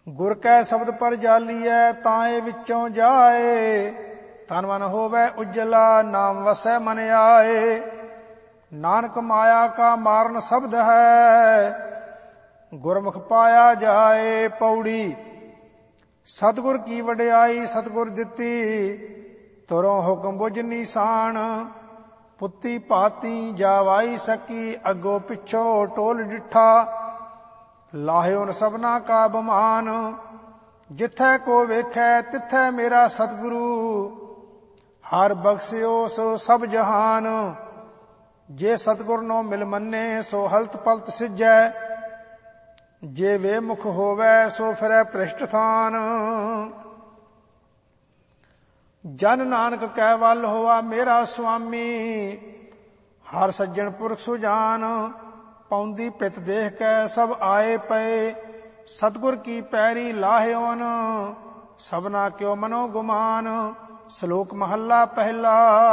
ਗੁਰ ਕੈ ਸ਼ਬਦ ਪਰ ਜਾਲੀਐ ਤਾਏ ਵਿੱਚੋਂ ਜਾਏ। ਤਨ ਮਨ ਹੋਵੈ ਉਜਲਾ ਨਾਮ ਵਸੈ ਮਨ ਆਏ। ਨਾਨਕ ਮਾਇਆ ਕਾ ਮਾਰਨ ਸ਼ਬਦ ਹੈ ਗੁਰਮੁਖ ਪਾਇਆ ਜਾਏ। ਪੌੜੀ ਸਤਿਗੁਰ ਕੀ ਵਡਿਆਈ ਸਤਿਗੁਰ ਦਿੱਤੀ ਤੁਰੋਂ ਹੁਕਮ ਬੁਝ ਨੀਸਾਨ। ਪੁੱਤੀ ਭਾਤੀ ਜਾਵਾਈ ਸਕੀ ਅੱਗੋ ਪਿੱਛੋ ਟੋਲ ਡਿਠਾ। ਲਾਹਿਓ ਨ ਸਭਨਾ ਕਾ ਬਮਾਨ ਜਿੱਥੈ ਕੋ ਵੇਖੈ ਤਿੱਥੈ ਮੇਰਾ ਸਤਿਗੁਰੂ। ਹਰ ਬਖਸ਼ਿਓ ਸੋ ਸਭ ਜਹਾਨ ਜੇ ਸਤਿਗੁਰ ਨੋ ਮਿਲ ਮੰਨੇ ਸੋ ਹਲਤ ਪਲਤ ਸਿਜੈ। ਜੇ ਵੇ ਮੁਖ ਹੋਵੈ ਸੋ ਫਿਰੈ ਭ੍ਰਿਸ਼ਟ ਥਾਨ। ਜਨ ਨਾਨਕ ਕੈ ਵੱਲ ਹੋਆ ਮੇਰਾ ਸੁਆਮੀ ਹਰ ਸੱਜਣ ਪੁਰਖ ਸੁਜਾਨ। ਪਾਉਂਦੀ ਪਿਤ ਦੇਖ ਕੈ ਸਭ ਆਏ ਪਏ ਸਤਿਗੁਰ ਕੀ ਪੈਰੀ ਲਾਹਿਓਨ। ਸਭਨਾ ਕਿਉ ਮਨੋ ਗੁਮਾਨ। ਸ਼ਲੋਕ ਮਹੱਲਾ ਪਹਿਲਾ।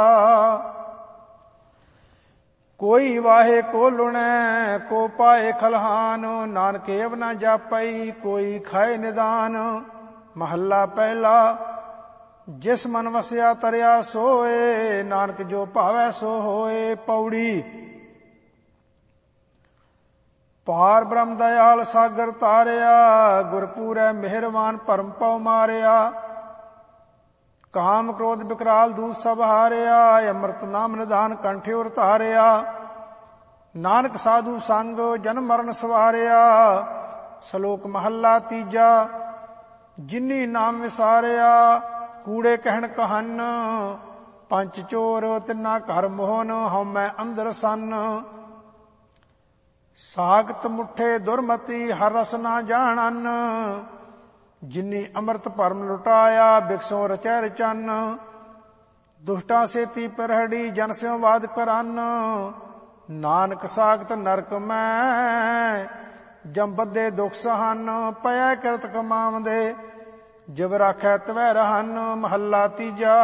ਕੋਈ ਵਾਹੇ ਕੋ ਲੁਣੈ ਕੋ ਪਾਏ ਖਲਹਾਨ। ਨਾਨਕ ਏਵ ਨਾ ਜਾਪਈ ਕੋਈ ਖਾਏ ਨਿਦਾਨ। ਮਹੱਲਾ ਪਹਿਲਾ। ਜਿਸ ਮਨ ਵਸਿਆ ਤਰਿਆ ਸੋਏ ਨਾਨਕ ਜੋ ਭਾਵੈ ਸੋ ਹੋਏ। ਪੌੜੀ ਪਾਰ ਬ੍ਰਹਮ ਦਇਆਲ ਸਾਗਰ ਤਾਰਿਆ ਗੁਰਪੂਰੈ ਮਿਹਰਬਾਨ ਭਰਮ ਪਉ ਮਾਰਿਆ। ਕਾਮ ਕ੍ਰੋਧ ਬਿਕਰਾਲ ਦੂਤ ਸਭ ਹਾਰਿਆ ਅੰਮ੍ਰਿਤ ਨਾਮ ਨਿਧਾਨ ਕੰਠੇ ਉਰ ਧਾਰਿਆ। ਨਾਨਕ ਸਾਧੂ ਸੰਗ ਜਨਮ ਮਰਨ ਸਵਾਰਿਆ। ਸ਼ਲੋਕ ਮਹੱਲਾ ਤੀਜਾ। ਜਿਨੀ ਨਾਮ ਵਿਸਾਰਿਆ ਕੂੜੇ ਕਹਿਣ ਕਹਨ। ਪੰਚ ਚੋਰ ਤਿੰਨਾ ਘਰ ਮੋਹਨ ਹਉਮੈ ਅੰਦਰ ਸੰਨ। ਸਾਗਤ ਮੁਠੇ ਦੁਰਮਤੀ ਹਰ ਰਸ ਨਾ ਜਾਣਨ। ਜਿਨੀ ਅੰਮ੍ਰਿਤ ਭਰਮ ਲੁਟਾਇਆ ਬਿਕਸੋਂ ਰਚੈ ਰਚਨ। ਦੁਸ਼ਟਾਂ ਸੇਤੀ ਪਰਹੜੀ ਜਨ ਸਿਉ ਵਾਦ ਕਰਨ। ਨਾਨਕ ਸਾਗਤ ਨਰਕ ਮੈਂ ਜਮ ਬੱਧੇ ਦੁਖ ਸਹਨ। ਪਇਆ ਕਿਰਤ ਕਮਾਵਦੇ ਜਿਵ ਰਾਖੈ ਤਵੈ ਰਹਨ। ਮਹੱਲਾ ਤੀਜਾ।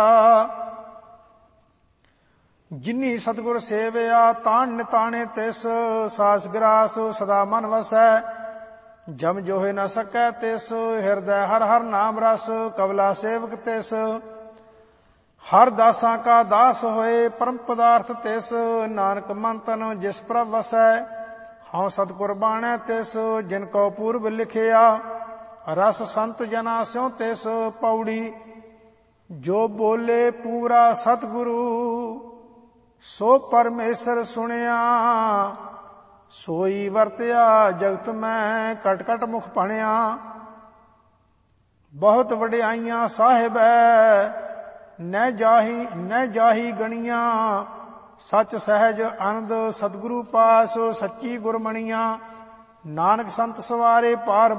ਜਿਨੀ ਸਤਿਗੁਰ ਸੇਵਿਆ ਤਾਣ ਨਿਤਾਣੇ ਤਿਸ। ਸਾਸ ਗਰਾਸ ਸਦਾ ਮਨ ਵਸੈ ਜਮ ਜੋਹਿ ਨ ਸਕੈ ਤਿਸ। ਹਿਰਦੈ ਹਰ ਹਰ ਨਾਮ ਰਸ ਕਵਲਾ ਸੇਵਕ ਤਿਸ। ਹਰ ਦਾਸਾਂ ਕਾ ਦਾਸ ਹੋਏ ਪਰਮ ਪਦਾਰਥ ਤਿਸ। ਨਾਨਕ ਮਨ ਤਨ ਜਿਸ ਪ੍ਰਭ ਵਸੈ ਹਉ ਸਤਿਗੁਰ ਬਾਣੈ ਤਿਸ। ਜਿਨ ਕੋ ਪੂਰਬ ਲਿਖਿਆ ਰਸ ਸੰਤ ਜਨਾ ਸਿਉ ਤਿਸ। ਪੌੜੀ ਜੋ ਬੋਲੇ ਪੂਰਾ ਸਤਿਗੁਰੂ ਸੋ ਪਰਮੇਸ਼ਰ ਸੁਣਿਆ। ਸੋਈ ਵਰਤਿਆ ਜਗਤ ਮੈਂ ਕਟ ਕਟ ਮੁਖ ਭਣਿਆ। ਬਹੁਤ ਵਡਿਆਈਆਂ ਸਾਹਿਬੈ ਨਹਿ ਜਾਹੀ ਗਣੀਆਂ। ਸਚ ਸਹਿਜ ਆਨੰਦ ਸਤਿਗੁਰੂ ਪਾਸ ਸੱਚੀ ਗੁਰਮਣੀਆਂ। ਨਾਨਕ ਸੰਤ ਸਵਾਰੇ ਪਾਰ